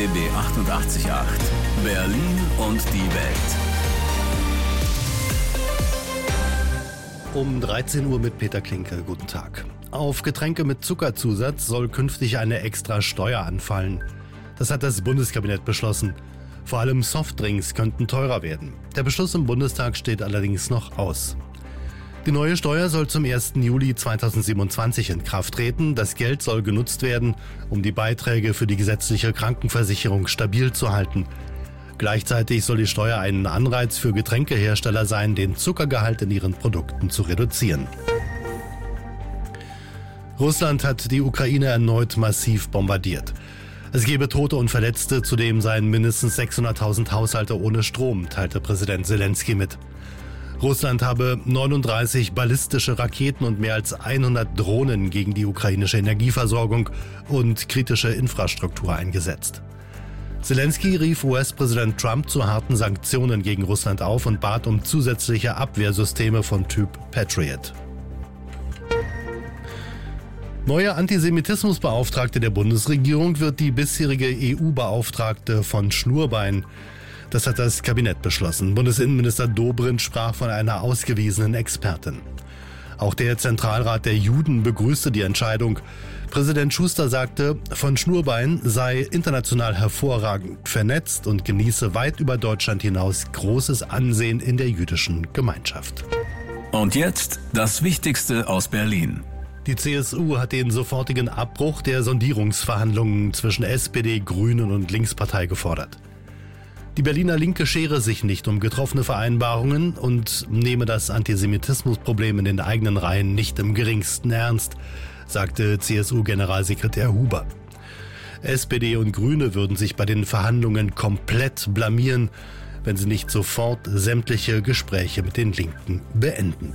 RBB 88.8 Berlin und die Welt. Um 13 Uhr mit Peter Klinke. Guten Tag. Auf Getränke mit Zuckerzusatz soll künftig eine extra Steuer anfallen. Das hat das Bundeskabinett beschlossen. Vor allem Softdrinks könnten teurer werden. Der Beschluss im Bundestag steht allerdings noch aus. Die neue Steuer soll zum 1. Juli 2027 in Kraft treten. Das Geld soll genutzt werden, um die Beiträge für die gesetzliche Krankenversicherung stabil zu halten. Gleichzeitig soll die Steuer ein Anreiz für Getränkehersteller sein, den Zuckergehalt in ihren Produkten zu reduzieren. Russland hat die Ukraine erneut massiv bombardiert. Es gebe Tote und Verletzte, zudem seien mindestens 600.000 Haushalte ohne Strom, teilte Präsident Selenskyj mit. Russland habe 39 ballistische Raketen und mehr als 100 Drohnen gegen die ukrainische Energieversorgung und kritische Infrastruktur eingesetzt. Selenskyj rief US-Präsident Trump zu harten Sanktionen gegen Russland auf und bat um zusätzliche Abwehrsysteme von Typ Patriot. Neue Antisemitismusbeauftragte der Bundesregierung wird die bisherige EU-Beauftragte von Schnurbein. Das hat das Kabinett beschlossen. Bundesinnenminister Dobrindt sprach von einer ausgewiesenen Expertin. Auch der Zentralrat der Juden begrüßte die Entscheidung. Präsident Schuster sagte, von Schnurbein sei international hervorragend vernetzt und genieße weit über Deutschland hinaus großes Ansehen in der jüdischen Gemeinschaft. Und jetzt das Wichtigste aus Berlin. Die CSU hat den sofortigen Abbruch der Sondierungsverhandlungen zwischen SPD, Grünen und Linkspartei gefordert. Die Berliner Linke schere sich nicht um getroffene Vereinbarungen und nehme das Antisemitismusproblem in den eigenen Reihen nicht im geringsten ernst, sagte CSU-Generalsekretär Huber. SPD und Grüne würden sich bei den Verhandlungen komplett blamieren, wenn sie nicht sofort sämtliche Gespräche mit den Linken beenden.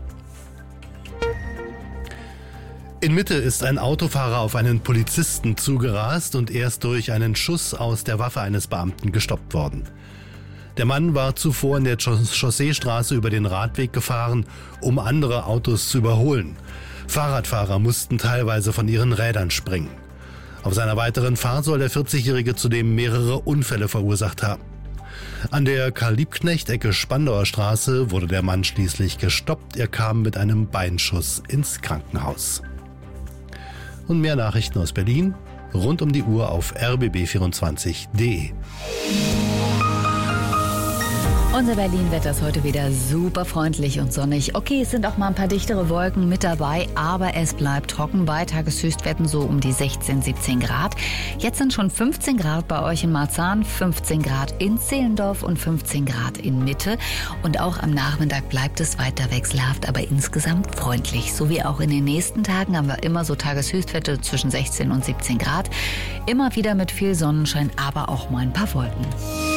In Mitte ist ein Autofahrer auf einen Polizisten zugerast und erst durch einen Schuss aus der Waffe eines Beamten gestoppt worden. Der Mann war zuvor in der Chausseestraße über den Radweg gefahren, um andere Autos zu überholen. Fahrradfahrer mussten teilweise von ihren Rädern springen. Auf seiner weiteren Fahrt soll der 40-Jährige zudem mehrere Unfälle verursacht haben. An der Karl-Liebknecht-Ecke Spandauer Straße wurde der Mann schließlich gestoppt. Er kam mit einem Beinschuss ins Krankenhaus. Und mehr Nachrichten aus Berlin rund um die Uhr auf rbb24.de. Unser Berlin-Wetter ist heute wieder super freundlich und sonnig. Okay, es sind auch mal ein paar dichtere Wolken mit dabei, aber es bleibt trocken bei Tageshöchstwerten so um die 16, 17 Grad. Jetzt sind schon 15 Grad bei euch in Marzahn, 15 Grad in Zehlendorf und 15 Grad in Mitte. Und auch am Nachmittag bleibt es weiter wechselhaft, aber insgesamt freundlich. So wie auch in den nächsten Tagen haben wir immer so Tageshöchstwerte zwischen 16 und 17 Grad. Immer wieder mit viel Sonnenschein, aber auch mal ein paar Wolken.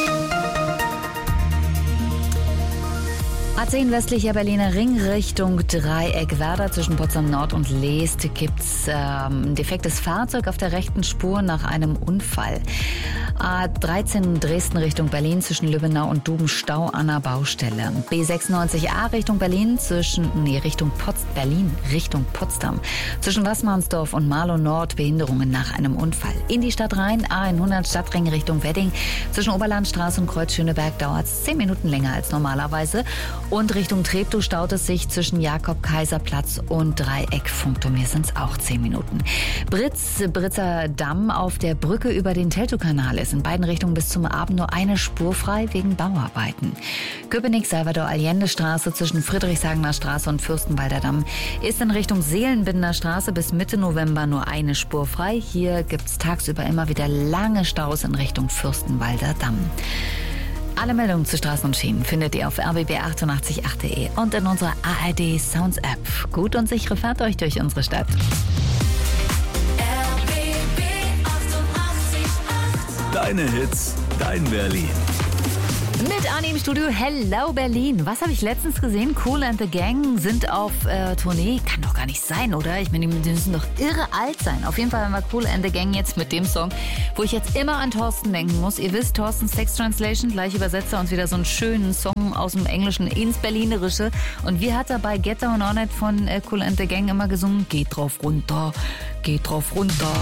A10 westlicher Berliner Ring Richtung Dreieck Werder zwischen Potsdam Nord und Leest gibt's ein defektes Fahrzeug auf der rechten Spur nach einem Unfall. A13 Dresden Richtung Berlin zwischen Lübbenau und Duben Stau an der Baustelle. B96A Richtung Berlin Richtung Potsdam. Zwischen Wassmannsdorf und Marlow Nord Behinderungen nach einem Unfall. In die Stadt rein A100 Stadtring Richtung Wedding. Zwischen Oberlandstraße und Kreuz Schöneberg dauert es 10 Minuten länger als normalerweise. Und Richtung Treptow staut es sich zwischen Jakob-Kaiser-Platz und Dreieck Funkturm. Hier sind es auch 10 Minuten. Britzer Damm auf der Brücke über den Teltow-Kanal ist in beiden Richtungen bis zum Abend nur eine Spur frei wegen Bauarbeiten. Köpenick-Salvador-Allende-Straße zwischen Friedrichshagener Straße und Fürstenwalder Damm ist in Richtung Seelenbinder Straße bis Mitte November nur eine Spur frei. Hier gibt es tagsüber immer wieder lange Staus in Richtung Fürstenwalder Damm. Alle Meldungen zu Straßen und Schienen findet ihr auf rbb888.de und in unserer ARD Sounds App. Gut und sichere Fahrt euch durch unsere Stadt. RBB 88.8 Deine Hits, dein Berlin. Mit Arni im Studio. Hello Berlin. Was habe ich letztens gesehen? Kool and the Gang sind auf Tournee. Kann doch gar nicht sein, oder? Ich meine, die müssen doch irre alt sein. Auf jeden Fall haben wir Kool and the Gang jetzt mit dem Song, wo ich jetzt immer an Thorsten denken muss. Ihr wisst, Thorsten Sex Translation, gleich übersetzt er uns wieder so einen schönen Song aus dem Englischen ins Berlinerische. Und wie hat er bei Get Down On It von Kool and the Gang immer gesungen? Geht drauf runter, geht drauf runter.